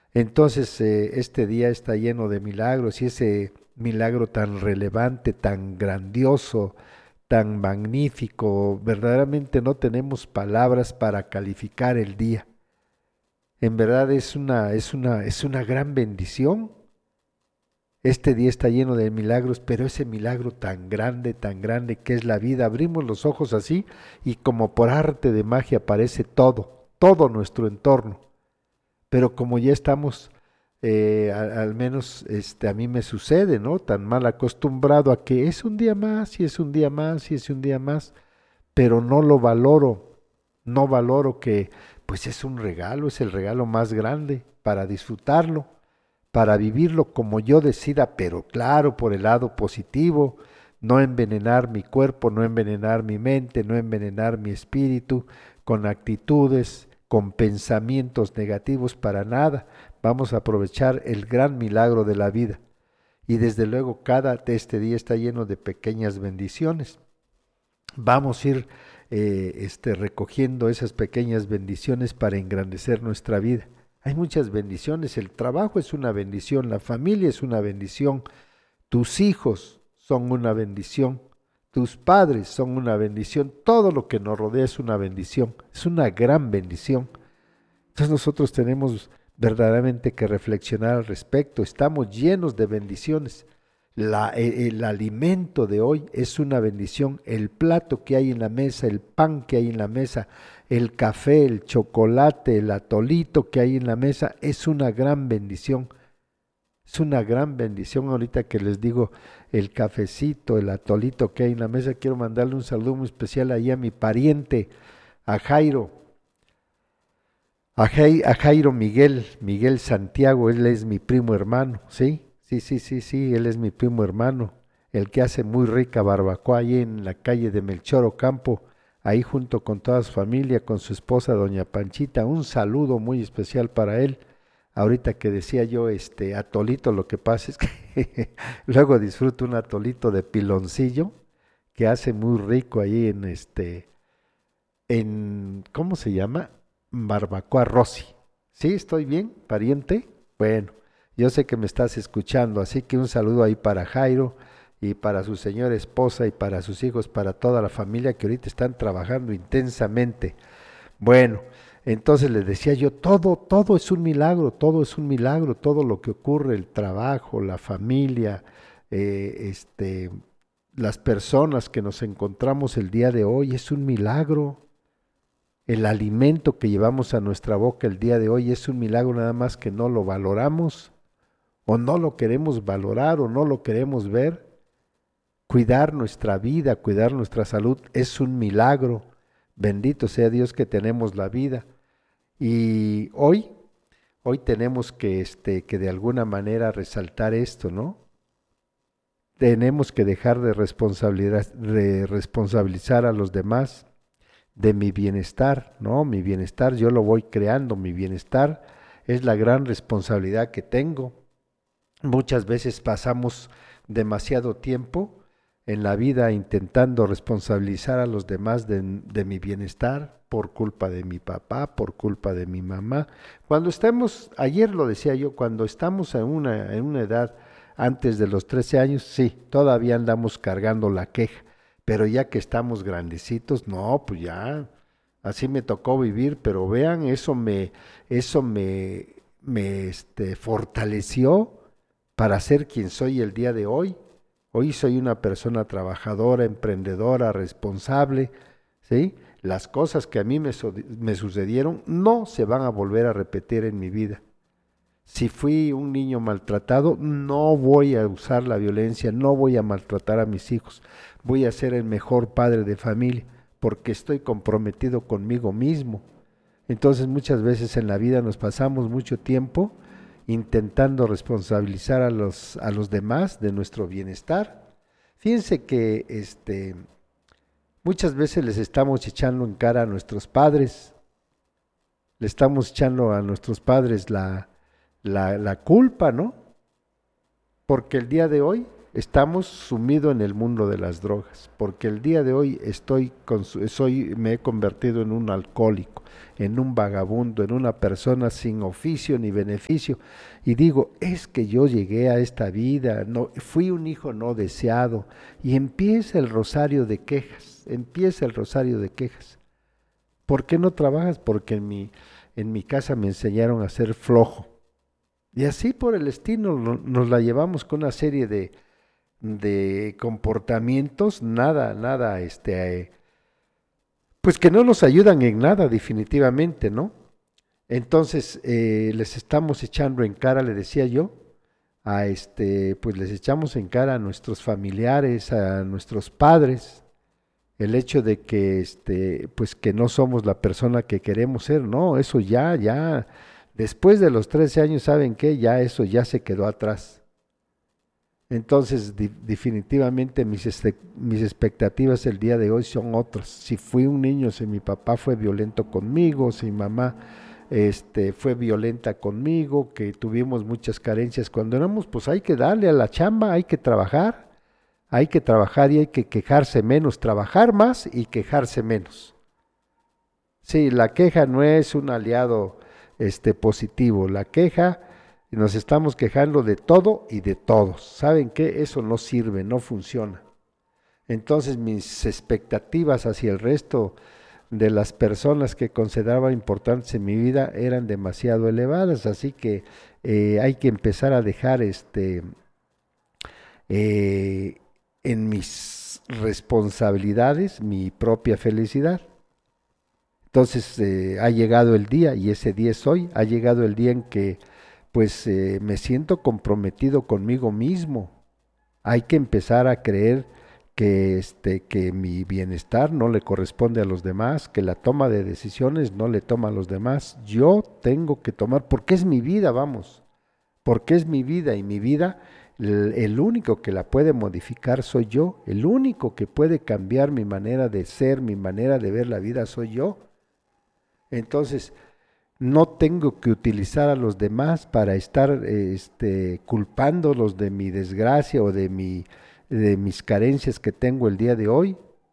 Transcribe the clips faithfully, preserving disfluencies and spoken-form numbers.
Entonces, eh, este día está lleno de milagros y ese milagro tan relevante, tan grandioso, tan magnífico, verdaderamente no tenemos palabras para calificar el día. En verdad es una, es una, es una gran bendición. Este día está lleno de milagros, pero ese milagro tan grande, tan grande que es la vida, abrimos los ojos así y como por arte de magia aparece todo, todo nuestro entorno. Pero como ya estamos, eh, a- al menos este, a mí me sucede, ¿no? Tan mal acostumbrado a que es un día más y es un día más y es un día más, pero no lo valoro, no valoro que pues es un regalo, es el regalo más grande para disfrutarlo, para vivirlo como yo decida, pero claro, por el lado positivo, no envenenar mi cuerpo, no envenenar mi mente, no envenenar mi espíritu con actitudes, con pensamientos negativos para nada. Vamos a aprovechar el gran milagro de la vida. Y desde luego cada de este día está lleno de pequeñas bendiciones. Vamos a ir eh, este, recogiendo esas pequeñas bendiciones para engrandecer nuestra vida. Hay muchas bendiciones, el trabajo es una bendición, la familia es una bendición, tus hijos son una bendición, tus padres son una bendición, todo lo que nos rodea es una bendición, es una gran bendición. Entonces nosotros tenemos verdaderamente que reflexionar al respecto, estamos llenos de bendiciones. La, eh, el alimento de hoy es una bendición, el plato que hay en la mesa, el pan que hay en la mesa, el café, el chocolate, el atolito que hay en la mesa, es una gran bendición. Es una gran bendición ahorita que les digo el cafecito, el atolito que hay en la mesa. Quiero mandarle un saludo muy especial ahí a mi pariente, a Jairo, a, Jai- a Jairo Miguel, Miguel Santiago, él es mi primo hermano, ¿sí? Sí, sí, sí, sí, él es mi primo hermano, el que hace muy rica barbacoa ahí en la calle de Melchor Ocampo, ahí junto con toda su familia, con su esposa doña Panchita. Un saludo muy especial para él. Ahorita que decía yo, este atolito, lo que pasa es que luego disfruto un atolito de piloncillo que hace muy rico ahí en este, en, ¿cómo se llama? Barbacoa Rossi. ¿Sí? ¿Estoy bien, pariente? Bueno, yo sé que me estás escuchando, así que un saludo ahí para Jairo y para su señora esposa y para sus hijos, para toda la familia que ahorita están trabajando intensamente. Bueno, entonces les decía yo, todo, todo es un milagro, todo es un milagro, todo lo que ocurre, el trabajo, la familia, eh, este, las personas que nos encontramos el día de hoy, es un milagro. El alimento que llevamos a nuestra boca el día de hoy es un milagro, nada más que no lo valoramos o no lo queremos valorar o no lo queremos ver. Cuidar nuestra vida, cuidar nuestra salud es un milagro. Bendito sea Dios que tenemos la vida. Y hoy, hoy tenemos que, este, que de alguna manera resaltar esto, ¿no? Tenemos que dejar de responsabilidad, de responsabilizar a los demás de mi bienestar, ¿no? Mi bienestar, yo lo voy creando, mi bienestar es la gran responsabilidad que tengo. Muchas veces pasamos demasiado tiempo en la vida intentando responsabilizar a los demás de, de mi bienestar por culpa de mi papá, por culpa de mi mamá. Cuando estamos, ayer lo decía yo, cuando estamos en una, en una edad antes de los trece años, sí, todavía andamos cargando la queja, pero ya que estamos grandecitos, no, pues ya, así me tocó vivir, pero vean, eso me, eso me, me este, fortaleció para ser quien soy el día de hoy. Hoy soy una persona trabajadora, emprendedora, responsable, ¿sí? Las cosas que a mí me, so- me sucedieron no se van a volver a repetir en mi vida. Si fui un niño maltratado, no voy a usar la violencia, no voy a maltratar a mis hijos, voy a ser el mejor padre de familia, porque estoy comprometido conmigo mismo. Entonces muchas veces en la vida nos pasamos mucho tiempo intentando responsabilizar a los, a los demás de nuestro bienestar. Fíjense que este, muchas veces les estamos echando en cara a nuestros padres, le estamos echando a nuestros padres la, la, la culpa, ¿no? Porque el día de hoy estamos sumidos en el mundo de las drogas, porque el día de hoy estoy con, soy, me he convertido en un alcohólico, en un vagabundo, en una persona sin oficio ni beneficio, y digo, es que yo llegué a esta vida, no, fui un hijo no deseado, y empieza el rosario de quejas, empieza el rosario de quejas. ¿Por qué no trabajas? Porque en mi, en mi casa me enseñaron a ser flojo. Y así por el estilo nos la llevamos con una serie de, de comportamientos, nada, nada, este, eh, pues que no nos ayudan en nada definitivamente, ¿no? Entonces eh, les estamos echando en cara, le decía yo, a este, pues les echamos en cara a nuestros familiares, a nuestros padres, el hecho de que, este, pues que no somos la persona que queremos ser, no, eso ya, ya. Después de los trece años, ¿saben qué? Ya eso ya se quedó atrás. Entonces, di- definitivamente mis, este- mis expectativas el día de hoy son otras. Si fui un niño, si mi papá fue violento conmigo, si mi mamá este, fue violenta conmigo, que tuvimos muchas carencias cuando éramos, pues hay que darle a la chamba, hay que trabajar, hay que trabajar y hay que quejarse menos, trabajar más y quejarse menos. Sí, la queja no es un aliado este positivo. La queja, nos estamos quejando de todo y de todos. ¿Saben qué? Eso no sirve, no funciona. Entonces mis expectativas hacia el resto de las personas que consideraba importantes en mi vida eran demasiado elevadas, así que eh, hay que empezar a dejar este eh, en mis responsabilidades mi propia felicidad. Entonces eh, ha llegado el día, y ese día es hoy, ha llegado el día en que pues eh, me siento comprometido conmigo mismo. Hay que empezar a creer que, este, que mi bienestar no le corresponde a los demás, que la toma de decisiones no le toma a los demás. Yo tengo que tomar, porque es mi vida, vamos, porque es mi vida, y mi vida, el, el único que la puede modificar soy yo, el único que puede cambiar mi manera de ser, mi manera de ver la vida soy yo. Entonces, no tengo que utilizar a los demás para estar este, culpándolos de mi desgracia o de, mi, de mis carencias que tengo el día de hoy.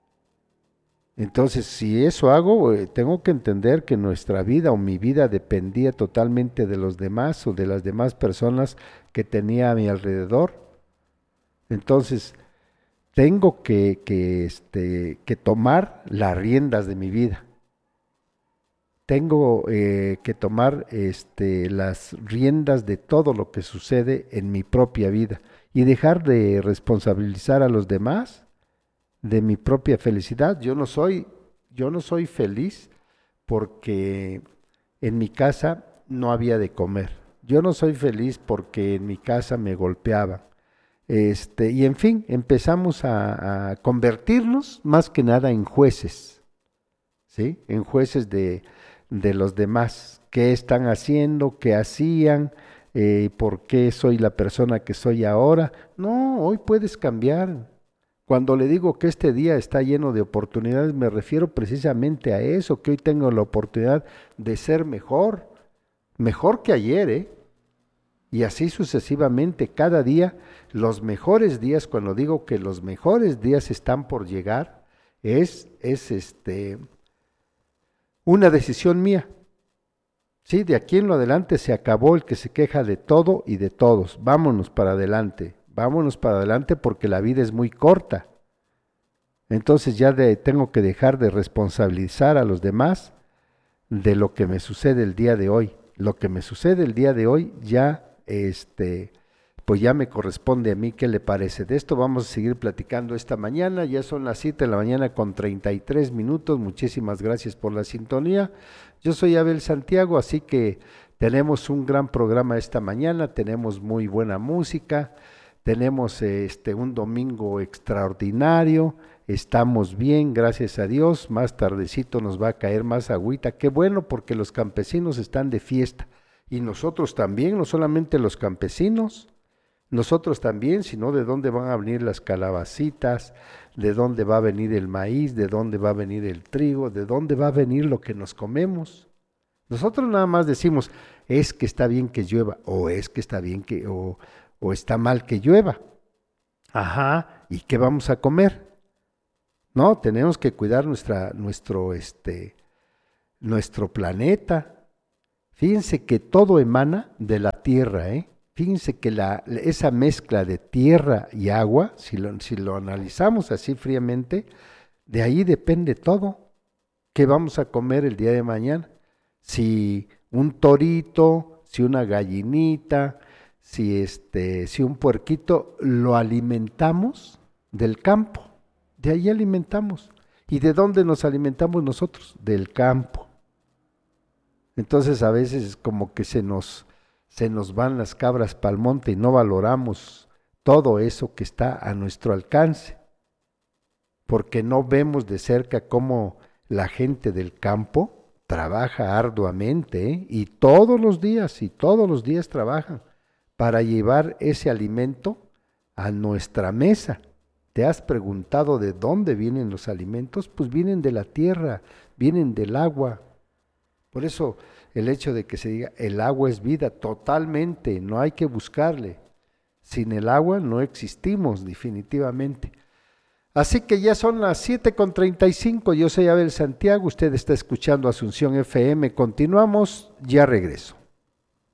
Entonces, si eso hago, eh, tengo que entender que nuestra vida o mi vida dependía totalmente de los demás o de las demás personas que tenía a mi alrededor. Entonces, tengo que, que, este, que tomar las riendas de mi vida. Tengo eh, que tomar este, las riendas de todo lo que sucede en mi propia vida y dejar de responsabilizar a los demás de mi propia felicidad. Yo no soy, yo no soy feliz porque en mi casa no había de comer. Yo no soy feliz porque en mi casa me golpeaban. Este, y en fin, empezamos a, a convertirnos más que nada en jueces, ¿sí? En jueces de, de los demás, qué están haciendo, qué hacían, eh, por qué soy la persona que soy ahora. No, hoy puedes cambiar. Cuando le digo que este día está lleno de oportunidades, me refiero precisamente a eso, que hoy tengo la oportunidad de ser mejor, mejor que ayer, ¿eh? Y así sucesivamente, cada día, los mejores días, cuando digo que los mejores días están por llegar, es, es este, una decisión mía. Sí, de aquí en lo adelante se acabó el que se queja de todo y de todos. Vámonos para adelante, vámonos para adelante porque la vida es muy corta. Entonces ya de, tengo que dejar de responsabilizar a los demás de lo que me sucede el día de hoy. Lo que me sucede el día de hoy ya, este, pues ya me corresponde a mí. ¿Qué le parece? De esto vamos a seguir platicando esta mañana. Ya son las siete de la mañana con treinta y tres minutos. Muchísimas gracias por la sintonía. Yo soy Abel Santiago, así que tenemos un gran programa esta mañana. Tenemos muy buena música. Tenemos este un domingo extraordinario. Estamos bien, gracias a Dios. Más tardecito nos va a caer más agüita. Qué bueno, porque los campesinos están de fiesta. Y nosotros también, no solamente los campesinos, nosotros también, sino de dónde van a venir las calabacitas, de dónde va a venir el maíz, de dónde va a venir el trigo, de dónde va a venir lo que nos comemos. Nosotros nada más decimos, es que está bien que llueva, o es que está bien que, o, o está mal que llueva. Ajá, ¿y qué vamos a comer? No, tenemos que cuidar nuestra, nuestro, este, nuestro planeta. Fíjense que todo emana de la tierra, ¿eh? Fíjense que la, esa mezcla de tierra y agua, si lo, si lo analizamos así fríamente, de ahí depende todo. ¿Qué vamos a comer el día de mañana? Si un torito, si una gallinita, si este, si un puerquito, lo alimentamos del campo. De ahí alimentamos. ¿Y de dónde nos alimentamos nosotros? Del campo. Entonces a veces como que se nos, se nos van las cabras pa'l monte y no valoramos todo eso que está a nuestro alcance, porque no vemos de cerca cómo la gente del campo trabaja arduamente, ¿eh? Y todos los días, y todos los días trabajan para llevar ese alimento a nuestra mesa. ¿Te has preguntado de dónde vienen los alimentos? Pues vienen de la tierra, vienen del agua. Por eso el hecho de que se diga el agua es vida, totalmente, no hay que buscarle. Sin el agua no existimos definitivamente. Así que ya son las siete con treinta y cinco, yo soy Abel Santiago, usted está escuchando Asunción F M, continuamos, ya regreso.